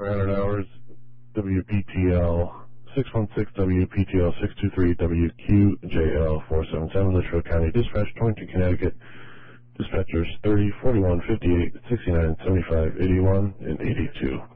100 hours, WPTL 616, WPTL 623, WQJL 477, Litchfield County Dispatch, Torrington, Connecticut. Dispatchers 30, 41, 58, 69, 75, 81, and 82.